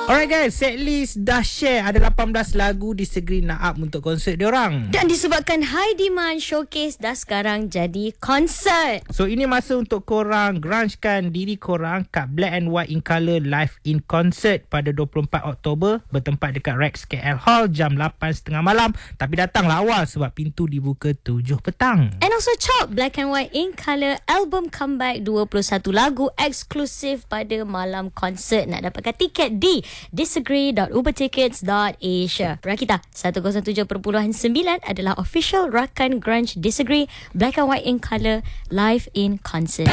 Alright guys, setlist dah share. Ada 18 lagu Disagree nak up untuk konsert diorang. Dan disebabkan high demand, showcase dah sekarang jadi konsert. So ini masa untuk korang grungekan diri korang kat Black and White in Colour live in concert pada 24 Oktober bertempat dekat Rex KL Hall jam 8.30 malam. Tapi datanglah awal sebab pintu dibuka 7 petang. And also Chop Black and White in Colour album comeback 21 lagu eksklusif pada malam konsert. Nak dapatkan tiket di disagree.ubertickets.asia. Rakita 107.9 adalah official rakan grunge Disagree Black and White in Colour live in concert.